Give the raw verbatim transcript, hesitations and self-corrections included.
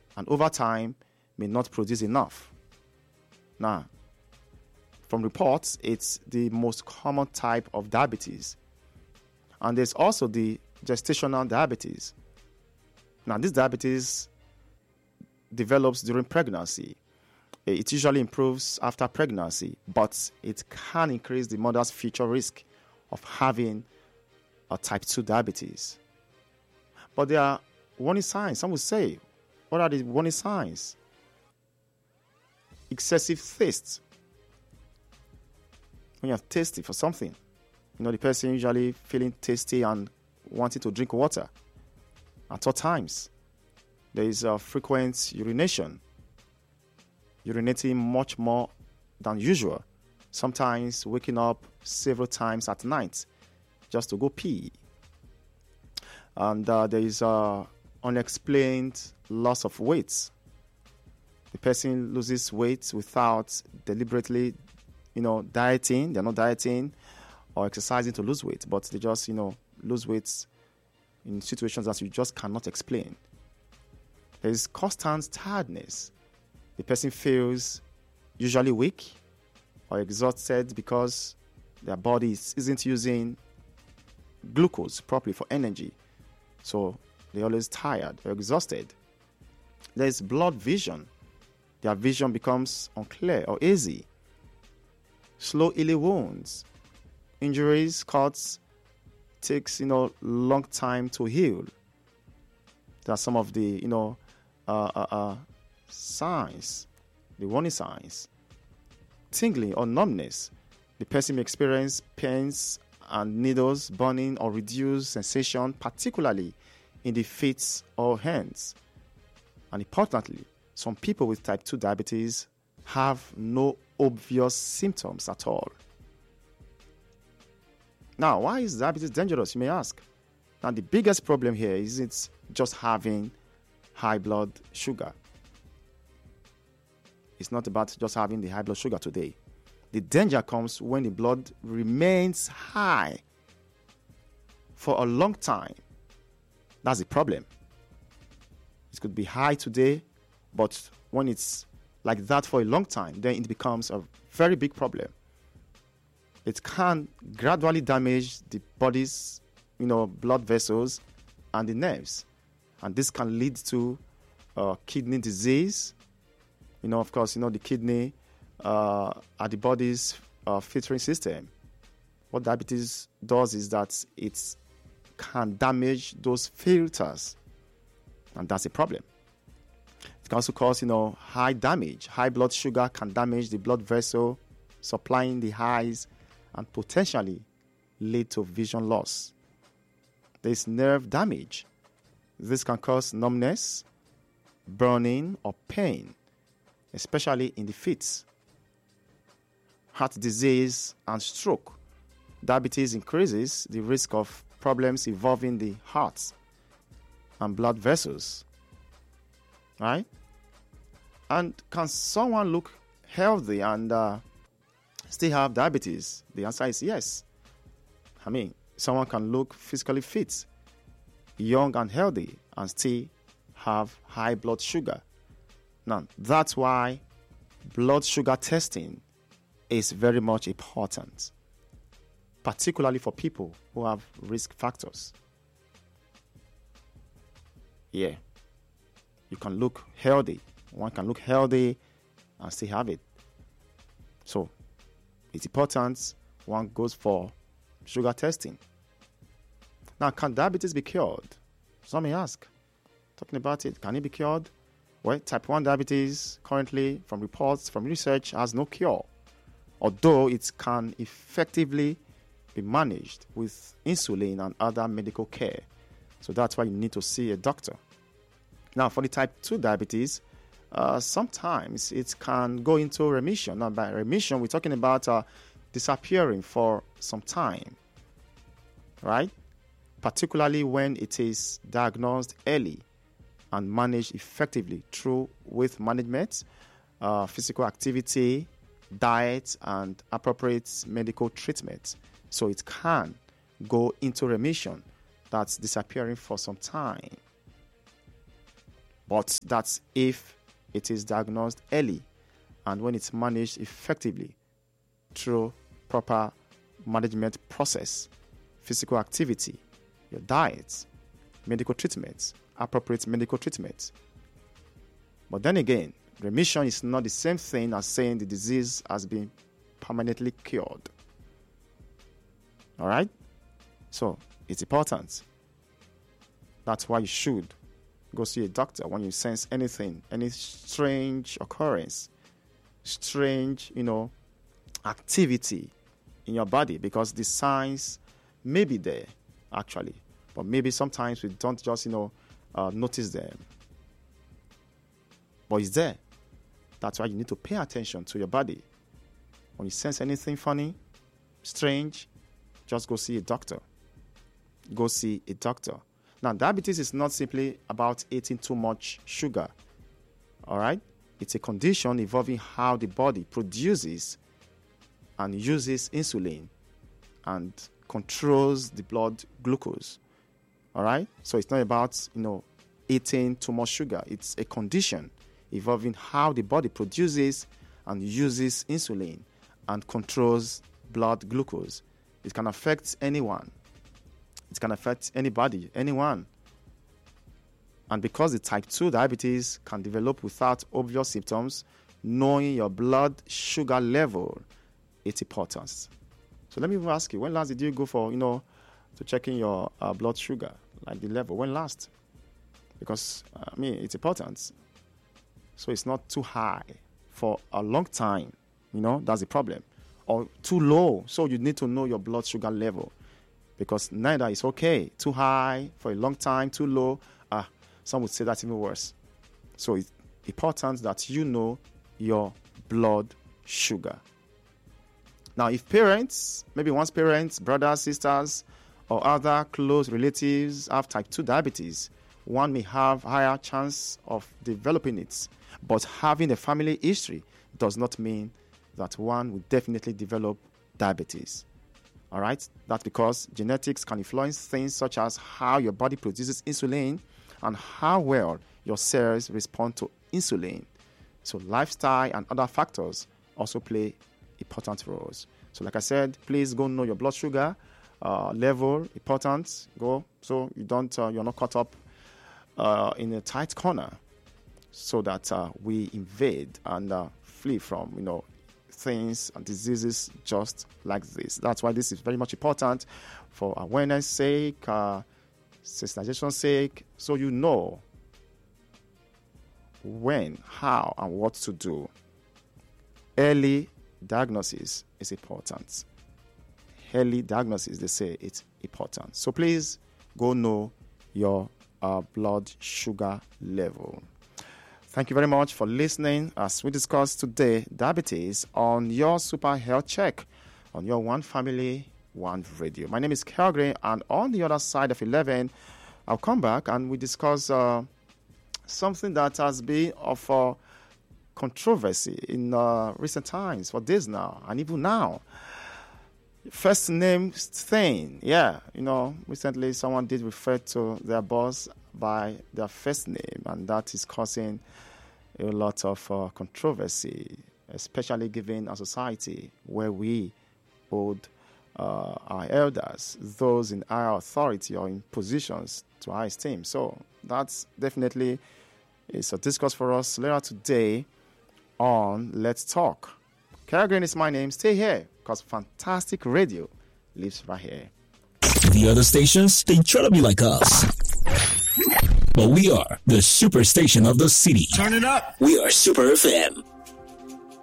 and over time may not produce enough. Now, from reports, it's the most common type of diabetes. And there's also the gestational diabetes. Now, this diabetes develops during pregnancy. It usually improves after pregnancy, but it can increase the mother's future risk of having a type two diabetes. But there are warning signs. Some would say, what are the warning signs? Excessive thirst. When you're thirsty for something, you know, the person usually feeling thirsty and wanting to drink water at all times. There is a frequent urination, urinating much more than usual, sometimes waking up several times at night just to go pee. And uh, there is uh, unexplained loss of weight. The person loses weight without deliberately, you know, dieting. They're not dieting or exercising to lose weight, but they just, you know, lose weight in situations that you just cannot explain. There is constant tiredness. The person feels usually weak or exhausted because their body isn't using glucose properly for energy. So they're always tired or exhausted. There is blurred vision. Their vision becomes unclear or hazy. Slow healing wounds. Injuries, cuts, takes, you know, long time to heal. There are some of the, you know, uh, uh, uh, signs, the warning signs. Tingling or numbness. The person may experience pains and needles, burning or reduced sensation, particularly in the feet or hands. And importantly, some people with type two diabetes have no obvious symptoms at all. Now, why is diabetes dangerous, you may ask? Now, the biggest problem here isn't just having high blood sugar. It's not about just having the high blood sugar today. The danger comes when the blood remains high for a long time. That's the problem. It could be high today, but when it's like that for a long time, then it becomes a very big problem. It can gradually damage the body's, you know, blood vessels and the nerves. And this can lead to uh, kidney disease. You know, of course, you know, the kidney uh, are the body's uh, filtering system. What diabetes does is that it can damage those filters. And that's a problem. It can also cause, you know, high damage. High blood sugar can damage the blood vessel, supplying the eyes, and potentially lead to vision loss. There's nerve damage. This can cause numbness, burning, or pain, especially in the feet. Heart disease and stroke. Diabetes increases the risk of problems involving the heart and blood vessels. Right? And can someone look healthy and uh, still have diabetes? The answer is yes. I mean, someone can look physically fit, young and healthy, and still have high blood sugar. Now, that's why blood sugar testing is very much important, particularly for people who have risk factors. Yeah, you can look healthy. One can look healthy and still have it. So, it's important one goes for sugar testing. Now, can diabetes be cured? Some may ask. Talking about it, can it be cured? Well, type one diabetes currently, from reports, from research, has no cure. Although it can effectively be managed with insulin and other medical care. So that's why you need to see a doctor. Now, for the type two diabetes, uh, sometimes it can go into remission. Now, by remission, we're talking about uh, disappearing for some time, right? Particularly when it is diagnosed early and managed effectively through weight management, uh, physical activity, diet, and appropriate medical treatment. So it can go into remission. That's disappearing for some time. But that's if it is diagnosed early and when it's managed effectively through proper management process, physical activity, your diet, medical treatments, appropriate medical treatments. But then again, remission is not the same thing as saying the disease has been permanently cured. All right? So, it's important. That's why you should go see a doctor when you sense anything, any strange occurrence, strange, you know, activity in your body, because the signs may be there, actually. But maybe sometimes we don't just, you know, uh, notice them. But it's there. That's why you need to pay attention to your body. When you sense anything funny, strange, just go see a doctor. Go see a doctor. Now, diabetes is not simply about eating too much sugar. All right? It's a condition involving how the body produces and uses insulin and controls the blood glucose. All right? So it's not about, you know, eating too much sugar. It's a condition involving how the body produces and uses insulin and controls blood glucose. It can affect anyone. It can affect anybody, anyone. And because the type two diabetes can develop without obvious symptoms, knowing your blood sugar level is important. So let me ask you, when last did you go for, you know, to checking your uh, blood sugar, like the level? When last? Because, uh, I mean, it's important. So it's not too high for a long time. You know, that's the problem. Or too low. So you need to know your blood sugar level. Because neither is okay. Too high for a long time, too low. Ah, some would say that's even worse. So it's important that you know your blood sugar. Now, if parents, maybe one's parents, brothers, sisters, or other close relatives have type two diabetes, one may have higher chance of developing it. But having a family history does not mean that one will definitely develop diabetes. All right? That's because genetics can influence things such as how your body produces insulin and how well your cells respond to insulin. So lifestyle and other factors also play important roles. So like I said, please go know your blood sugar uh, level, important. Go so you don't, uh, you're not caught up uh, in a tight corner, so that uh, we invade and uh, flee from, you know, things and diseases just like this. That's why this is very much important for awareness sake, uh, sensitization sake, so you know when, how, and what to do. Early diagnosis is important. Early diagnosis, they say it's important. So please go know your uh, blood sugar level. Thank you very much for listening as we discuss today diabetes on your Super Health Check on your One Family, One Radio. My name is Calgary, and on the other side of eleven, I'll come back and we discuss uh, something that has been of uh, controversy in uh, recent times, for days now, and even now. First name thing, yeah, you know, recently someone did refer to their boss by their first name, and that is causing a lot of uh, controversy, especially given a society where we hold uh, our elders, those in higher authority or in positions to high esteem. So that's definitely is a discourse for us later today on Let's Talk. Kara Green is my name. Stay here, because fantastic radio lives right here. The other stations, they try to be like us. But we are the super station of the city. Turn it up. We are Super F M.